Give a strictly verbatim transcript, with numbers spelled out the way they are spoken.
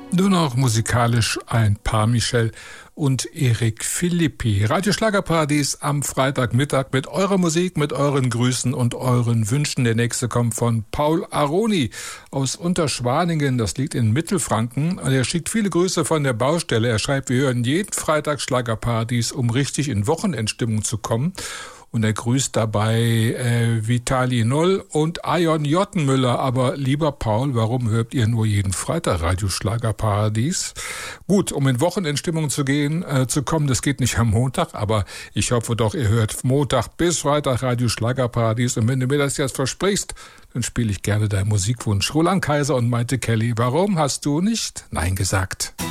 Nur noch musikalisch ein paar Michel und Eric Philippi. Radio Schlagerparadies am Freitagmittag mit eurer Musik, mit euren Grüßen und euren Wünschen. Der nächste kommt von Paul Aroni aus Unterschwaningen. Das liegt in Mittelfranken. Er schickt viele Grüße von der Baustelle. Er schreibt, wir hören jeden Freitag Schlagerparadies, um richtig in Wochenendstimmung zu kommen. Und er grüßt dabei äh, Vitali Noll und Ayon Jottenmüller. Aber lieber Paul, warum hört ihr nur jeden Freitag Radio Schlagerparadies? Gut, um in Wochenendstimmung zu gehen, äh, zu kommen, das geht nicht am Montag, aber ich hoffe doch, ihr hört Montag bis Freitag Radio Schlagerparadies. Und wenn du mir das jetzt versprichst, dann spiele ich gerne deinen Musikwunsch. Roland Kaiser und Maite Kelly. Warum hast du nicht Nein gesagt?